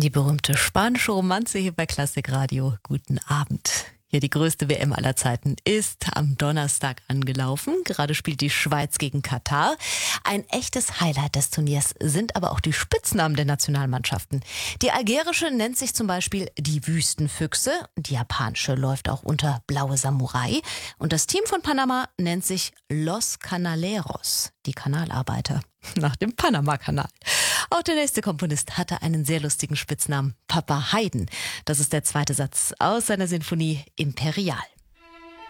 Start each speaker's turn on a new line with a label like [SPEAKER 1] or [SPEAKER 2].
[SPEAKER 1] Die berühmte spanische Romanze hier bei Klassikradio. Guten Abend. Hier die größte WM aller Zeiten ist am Donnerstag angelaufen. Gerade spielt die Schweiz gegen Katar. Ein echtes Highlight des Turniers sind aber auch die Spitznamen der Nationalmannschaften. Die algerische nennt sich zum Beispiel die Wüstenfüchse. Die japanische läuft auch unter Blaue Samurai. Und das Team von Panama nennt sich Los Canaleros, die Kanalarbeiter, nach dem Panama-Kanal. Auch der nächste Komponist hatte einen sehr lustigen Spitznamen, Papa Haydn. Das ist der zweite Satz aus seiner Sinfonie Imperial.